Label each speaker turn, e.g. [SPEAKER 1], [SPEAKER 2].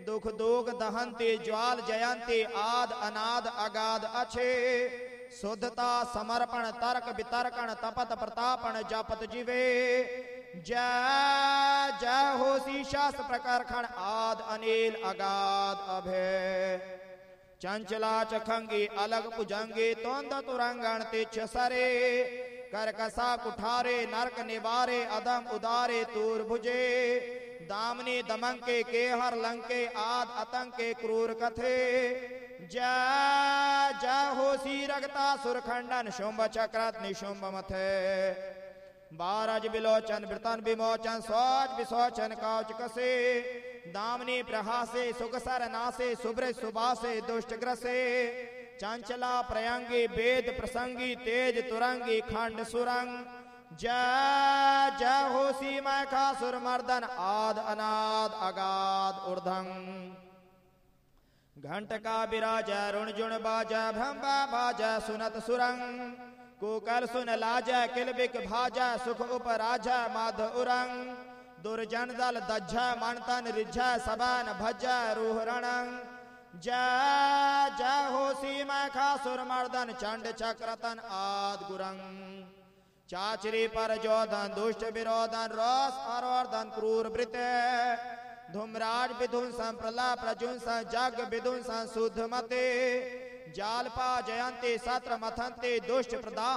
[SPEAKER 1] दुख दोग दहंते ज्वाल जयंते आद अनाद अगाध अच्छे शुद्धता समर्पण तर्क वितर्कण तपत प्रतापण जपत जीवे जय जय हो शीशास प्रकरखण आद अनिल अगाध अभय चंचला चखंगी अलग पुजंगे तोंद तुरंगण तिछ सरे करकसा कुठारे नरक निवारे अदम उदारे तूर भुजे दामनी दमंके केहर लंके आद अतंके क्रूर कथे जय जय हो सीरगता सुरखंडन शुंभ चक्रत निशुंभ मथे बारज बिलोचन वृतन विमोचन सोच विसोचन कौच कसे दामनी प्रहासे सुखसर नासे सुब्र सुबासे दुष्ट ग्रसे चंचला प्रयंगी वेद प्रसंगी तेज तुरंगी खंड सुरंग जय जय हो सीमा का सुरमर्दन आद अनाद अगाध ऊर्धंग घंट का बिराजा ऋण जुण बाजा भ्रंबा बाजा सुनत सुरंग कुकल सुन लाजा किलबिक भाजा सुख उपराजा माध उरंग दुर्जन दल दज्झा मनतन रिझा सबान भज्जा रूह रणंग जय जय हो सीमा खा सुरमर्दन चंड चक्रतन आद गुरंग चाचरी पर जोधन दुष्ट विरोधन रोष आरोधन क्रूर वृत धूमराज विध्वंसन प्रला प्रजुंसन जग विध्वंसन शुद्ध मते जालपा जयंती सत्र मथंती दुष्ट प्रदाह